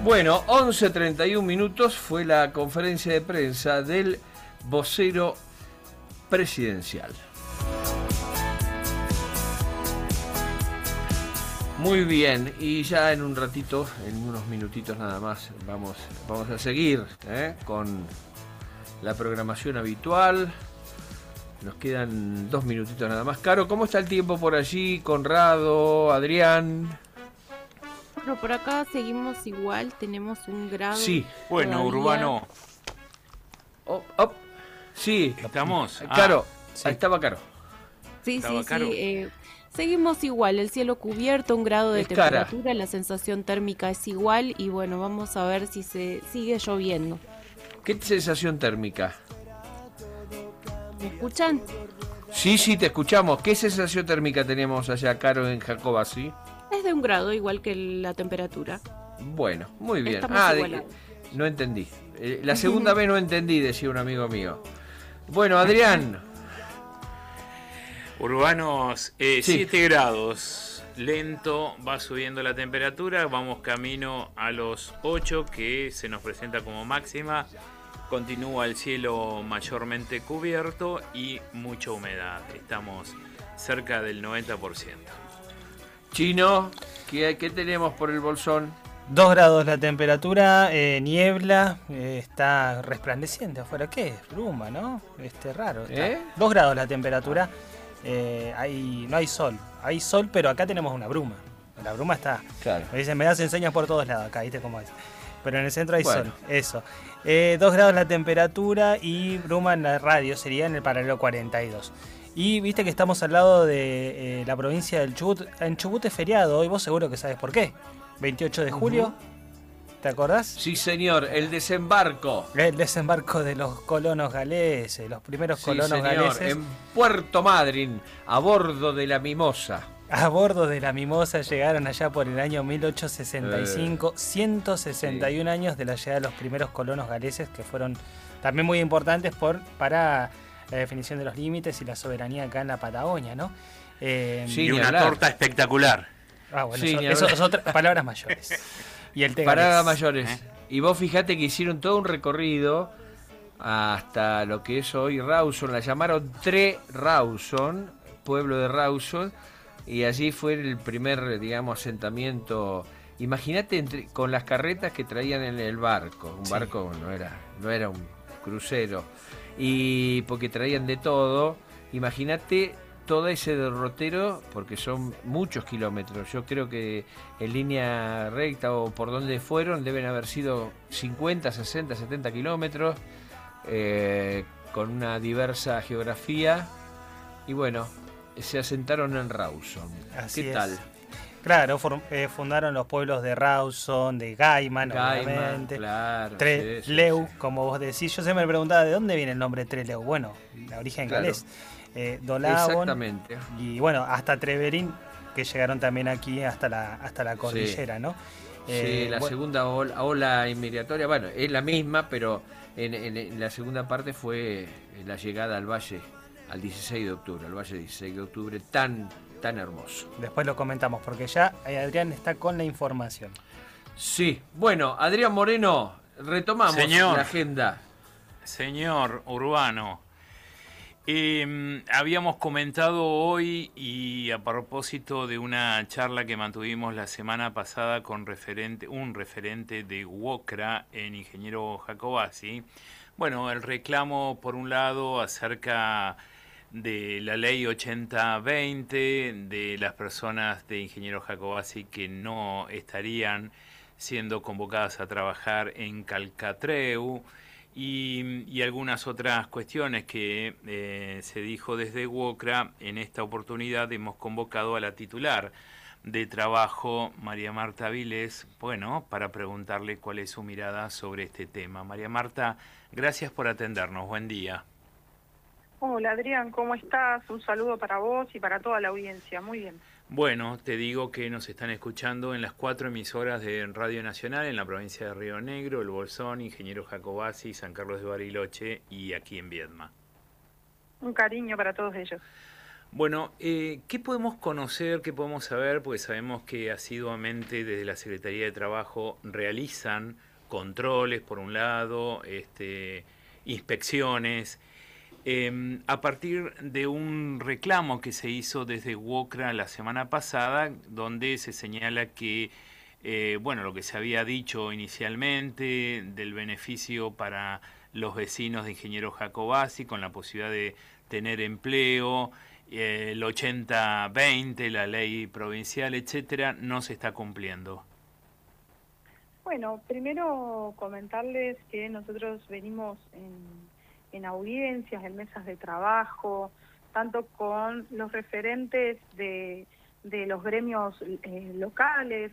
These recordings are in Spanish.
Bueno, 11:31 minutos fue la conferencia de prensa del vocero presidencial. Muy bien, y ya en un ratito, en unos minutitos nada más, vamos a seguir con la programación habitual. Nos quedan 2 minutitos nada más. Caro, ¿cómo está el tiempo por allí? Conrado, Adrián. Bueno, por acá seguimos igual, tenemos 1 grado. Sí. Bueno, todavía. Urbano. Sí. ¿Estamos? Caro, sí. Ahí estaba Caro. Sí, ¿Estaba Caro? Seguimos igual, el cielo cubierto, 1 grado de Es temperatura, cara. la sensación térmica es igual y bueno, vamos a ver si se sigue lloviendo. ¿Qué sensación térmica? ¿Me escuchan? Sí, te escuchamos. ¿Qué sensación térmica tenemos allá, Caro, en Jacobasi? Es de 1 grado, igual que la temperatura. Bueno, muy bien. Estamos igualados. No entendí. La segunda vez no entendí, decía un amigo mío. Bueno, Adrián. Urbanos, Sí. 7 grados. Lento, va subiendo la temperatura. Vamos camino a los 8, que se nos presenta como máxima. Continúa el cielo mayormente cubierto y mucha humedad. Estamos cerca del 90%. Chino, ¿qué tenemos por el bolsón? 2 grados la temperatura, niebla, está resplandeciente afuera. ¿Qué es? Bruma, ¿no? Raro. Está. 2 grados la temperatura, no hay sol. Hay sol, pero acá tenemos una bruma. La bruma está. Claro. Me dicen, me das enseñas por todos lados acá, ¿viste cómo es? Pero en el centro hay Bueno. sol, eso. 2 grados la temperatura y bruma en la radio, sería en el paralelo 42. Y viste que estamos al lado de la provincia del Chubut. En Chubut es feriado hoy, vos seguro que sabes por qué. 28 de julio, ¿te acordás? Sí, señor, el desembarco. El desembarco de los colonos galeses, los primeros colonos galeses. En Puerto Madryn, a bordo de la Mimosa. A bordo de la Mimosa llegaron allá por el año 1865, 161 años de la llegada de los primeros colonos galeses, que fueron también muy importantes para la definición de los límites y la soberanía acá en la Patagonia, ¿no? Y una torta espectacular. Bueno, Sí, eso es otra, palabras mayores. Y el té Palabras galés. mayores. Y vos fijate que hicieron todo un recorrido hasta lo que es hoy Rawson. La llamaron Tre Rawson, pueblo de Rawson. Y allí fue el primer, digamos, asentamiento. Imagínate con las carretas que traían en el barco. Un barco no era un crucero. Y porque traían de todo. Imagínate todo ese derrotero, porque son muchos kilómetros. Yo creo que en línea recta o por donde fueron deben haber sido 50, 60, 70 kilómetros, con una diversa geografía. Y bueno, se asentaron en Rawson. ¿Qué tal? Claro, fundaron los pueblos de Rawson, de Gaiman, obviamente. Claro, Trelew, como vos decís. Yo se me preguntaba de dónde viene el nombre Trelew. Bueno, de origen galés. Dolavon. Exactamente. Y bueno, hasta Treverín, que llegaron también aquí hasta la cordillera, ¿no? Sí, la segunda ola inmigratoria, bueno, es la misma, pero en la segunda parte fue la llegada al valle, al 16 de octubre, al valle 16 de octubre, tan hermoso. Después lo comentamos, porque ya Adrián está con la información. Sí, bueno, Adrián Moreno, retomamos la agenda. Señor Urbano, habíamos comentado hoy, y a propósito de una charla que mantuvimos la semana pasada con un referente de UOCRA en Ingeniero Jacobasi, bueno, el reclamo por un lado acerca de la ley 8020, de las personas de Ingeniero Jacobasi que no estarían siendo convocadas a trabajar en Calcatreu, y algunas otras cuestiones que se dijo desde UOCRA. En esta oportunidad hemos convocado a la titular de Trabajo, María Marta Vilés, bueno, para preguntarle cuál es su mirada sobre este tema. María Marta, gracias por atendernos. Buen día. Hola Adrián, ¿cómo estás? Un saludo para vos y para toda la audiencia. Muy bien. Bueno, te digo que nos están escuchando en las 4 emisoras de Radio Nacional en la provincia de Río Negro, El Bolsón, Ingeniero Jacobasi, San Carlos de Bariloche y aquí en Viedma. Un cariño para todos ellos. Bueno, ¿qué podemos conocer, qué podemos saber? Porque sabemos que asiduamente desde la Secretaría de Trabajo realizan controles, por un lado, inspecciones. A partir de un reclamo que se hizo desde WOCRA la semana pasada, donde se señala que, bueno, lo que se había dicho inicialmente del beneficio para los vecinos de Ingeniero Jacobasi con la posibilidad de tener empleo, el 80-20, la ley provincial, etcétera, no se está cumpliendo. Bueno, primero comentarles que nosotros venimos en audiencias, en mesas de trabajo, tanto con los referentes de los gremios locales,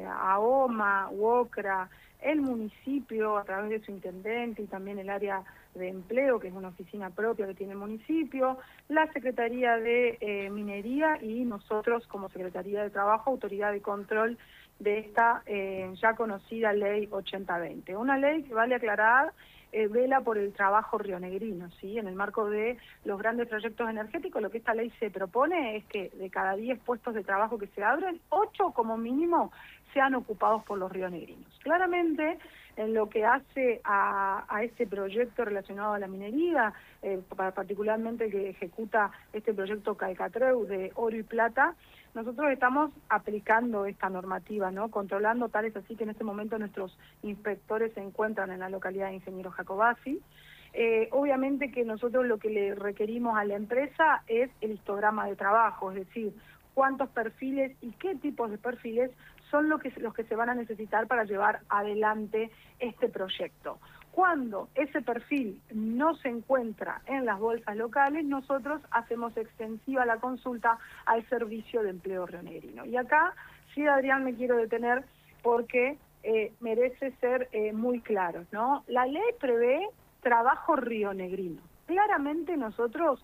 AOMA, UOCRA, el municipio a través de su intendente y también el área de empleo, que es una oficina propia que tiene el municipio, la Secretaría de Minería y nosotros como Secretaría de Trabajo, Autoridad de Control de esta ya conocida Ley 8020. Una ley que, vale aclarar, vela por el trabajo rionegrino, ¿sí? En el marco de los grandes proyectos energéticos, lo que esta ley se propone es que de cada 10 puestos de trabajo que se abren, 8 como mínimo sean ocupados por los rionegrinos. Claramente, en lo que hace a este proyecto relacionado a la minería, particularmente el que ejecuta este proyecto Calcatreu de oro y plata, nosotros estamos aplicando esta normativa, ¿no? Controlando, tal es así que en este momento nuestros inspectores se encuentran en la localidad de Ingeniero Jacobasi. Obviamente que nosotros lo que le requerimos a la empresa es el histograma de trabajo, es decir, cuántos perfiles y qué tipos de perfiles son los que se van a necesitar para llevar adelante este proyecto. Cuando ese perfil no se encuentra en las bolsas locales, nosotros hacemos extensiva la consulta al Servicio de Empleo Rionegrino. Y acá, sí, Adrián, me quiero detener porque merece ser muy claro, ¿no? La ley prevé trabajo rionegrino. Claramente nosotros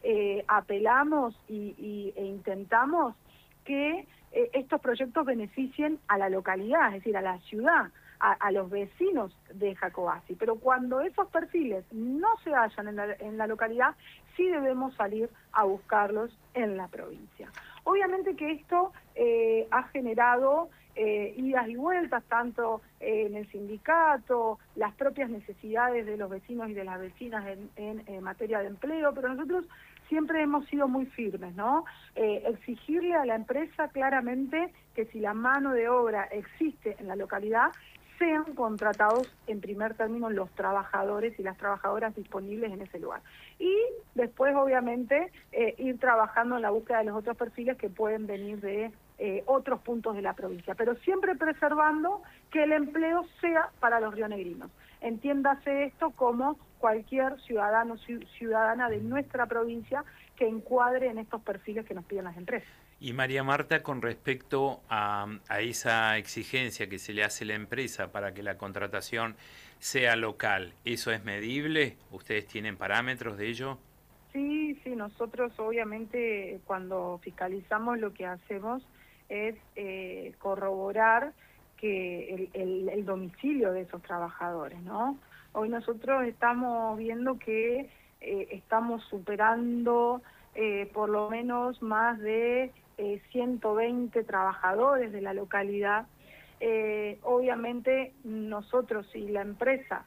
apelamos e intentamos que estos proyectos beneficien a la localidad, es decir, a la ciudad, a los vecinos de Jacobasi. Pero cuando esos perfiles no se hallan en la localidad, sí debemos salir a buscarlos en la provincia. Obviamente que esto ha generado idas y vueltas, tanto en el sindicato, las propias necesidades de los vecinos y de las vecinas en materia de empleo, pero nosotros siempre hemos sido muy firmes, ¿no? Exigirle a la empresa claramente que si la mano de obra existe en la localidad, sean contratados en primer término los trabajadores y las trabajadoras disponibles en ese lugar. Y después, obviamente, ir trabajando en la búsqueda de los otros perfiles que pueden venir de otros puntos de la provincia, pero siempre preservando que el empleo sea para los rionegrinos. Entiéndase esto como cualquier ciudadano ciudadana de nuestra provincia que encuadre en estos perfiles que nos piden las empresas. Y María Marta, con respecto a esa exigencia que se le hace a la empresa para que la contratación sea local, ¿eso es medible? ¿Ustedes tienen parámetros de ello? Sí, nosotros obviamente cuando fiscalizamos lo que hacemos es corroborar que el domicilio de esos trabajadores, ¿no? Hoy nosotros estamos viendo que estamos superando por lo menos más de 120 trabajadores de la localidad. Obviamente nosotros, si la empresa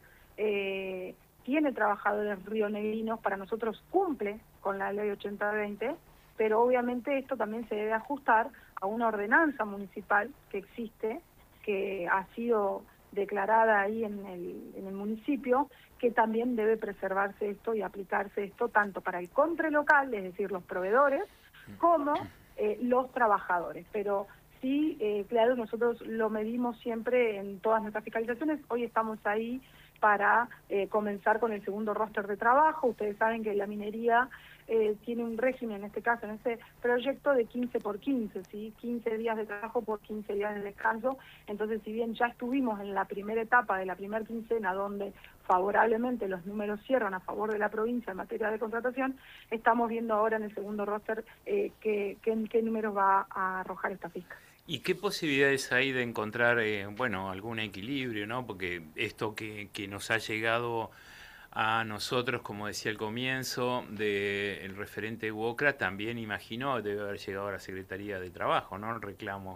tiene trabajadores rionegrinos, para nosotros cumple con la ley 8020, pero obviamente esto también se debe ajustar a una ordenanza municipal que existe, que ha sido declarada ahí en el municipio, que también debe preservarse esto y aplicarse esto tanto para el contralocal, es decir, los proveedores, como los trabajadores. Pero sí, claro, nosotros lo medimos siempre en todas nuestras fiscalizaciones. Hoy estamos ahí para comenzar con el segundo roster de trabajo. Ustedes saben que la minería tiene un régimen, en este caso, en este proyecto, de 15 por 15, ¿sí? 15 días de trabajo por 15 días de descanso. Entonces, si bien ya estuvimos en la primera etapa de la primera quincena, donde favorablemente los números cierran a favor de la provincia en materia de contratación, estamos viendo ahora en el segundo roster qué números va a arrojar esta fiscal. ¿Y qué posibilidades hay de encontrar, algún equilibrio, ¿no? Porque esto que nos ha llegado a nosotros, como decía al comienzo, del referente UOCRA, también imagino debe haber llegado a la Secretaría de Trabajo, ¿no? El reclamo.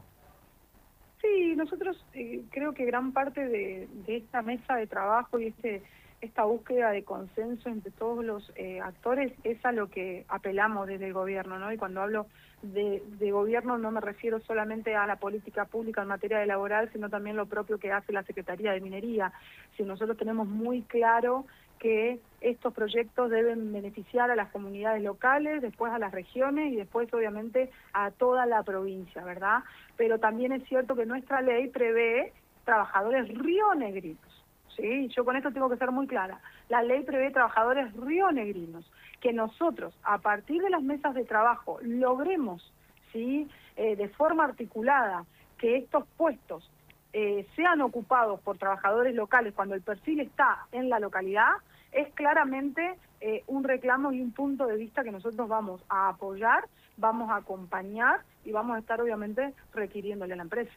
Sí, nosotros creo que gran parte de esta mesa de trabajo y esta búsqueda de consenso entre todos los actores es a lo que apelamos desde el gobierno, ¿no? Y cuando hablo de gobierno no me refiero solamente a la política pública en materia de laboral, sino también lo propio que hace la Secretaría de Minería. Si nosotros tenemos muy claro que estos proyectos deben beneficiar a las comunidades locales, después a las regiones y después obviamente a toda la provincia, ¿verdad? Pero también es cierto que nuestra ley prevé trabajadores rionegrinos, ¿sí? Yo con esto tengo que ser muy clara. La ley prevé trabajadores rionegrinos, que nosotros a partir de las mesas de trabajo logremos, ¿sí? De forma articulada que estos puestos sean ocupados por trabajadores locales cuando el perfil está en la localidad, es claramente un reclamo y un punto de vista que nosotros vamos a apoyar, vamos a acompañar y vamos a estar obviamente requiriéndole a la empresa.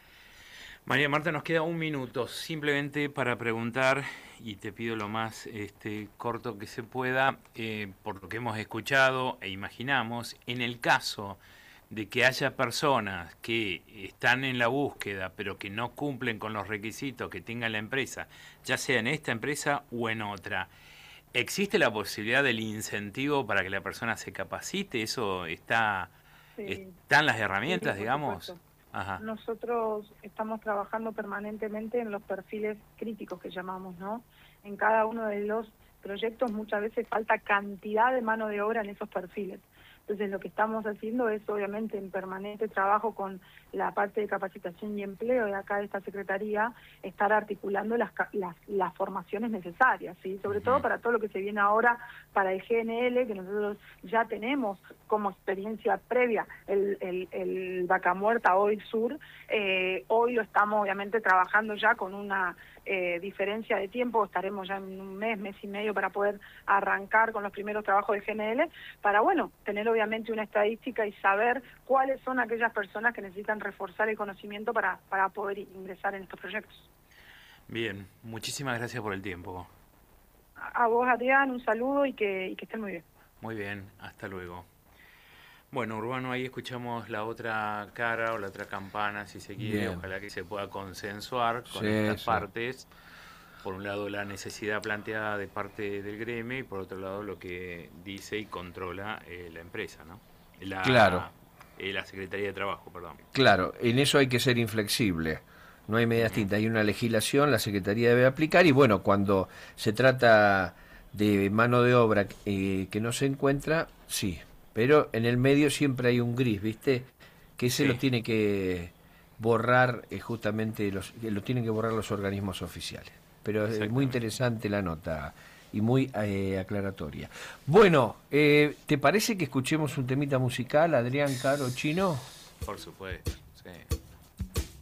María Marta, nos queda un minuto simplemente para preguntar, y te pido lo más corto que se pueda, por lo que hemos escuchado e imaginamos, en el caso de que haya personas que están en la búsqueda pero que no cumplen con los requisitos que tenga la empresa, ya sea en esta empresa o en otra, ¿existe la posibilidad del incentivo para que la persona se capacite? ¿Eso están las herramientas, sí, digamos? Ajá. Nosotros estamos trabajando permanentemente en los perfiles críticos que llamamos, ¿no? En cada uno de los proyectos muchas veces falta cantidad de mano de obra en esos perfiles. Entonces lo que estamos haciendo es obviamente en permanente trabajo con la parte de capacitación y empleo de acá de esta Secretaría, estar articulando las formaciones necesarias, ¿sí? Sobre todo para todo lo que se viene ahora para el GNL, que nosotros ya tenemos como experiencia previa el Vaca Muerta Oil Sur. Hoy lo estamos obviamente trabajando ya con una diferencia de tiempo, estaremos ya en un mes y medio para poder arrancar con los primeros trabajos de GNL, para bueno, tener obviamente una estadística y saber cuáles son aquellas personas que necesitan reforzar el conocimiento para poder ingresar en estos proyectos. Bien, muchísimas gracias por el tiempo. A vos, Adrián, un saludo y que estén muy bien. Muy bien, hasta luego. Bueno, Urbano, ahí escuchamos la otra cara o la otra campana, si se quiere. Bien. Ojalá que se pueda consensuar con estas partes. Por un lado, la necesidad planteada de parte del gremio y por otro lado, lo que dice y controla la empresa, ¿no? Claro. La Secretaría de Trabajo, perdón. Claro, en eso hay que ser inflexible. No hay medias tintas, hay una legislación, la Secretaría debe aplicar y bueno, cuando se trata de mano de obra que no se encuentra, sí. Pero en el medio siempre hay un gris, ¿viste? Que ese lo tiene que borrar justamente, lo tienen que borrar los organismos oficiales. Pero es muy interesante la nota y muy aclaratoria. Bueno, ¿te parece que escuchemos un temita musical, Adrián, Caro, Chino? Por supuesto, sí.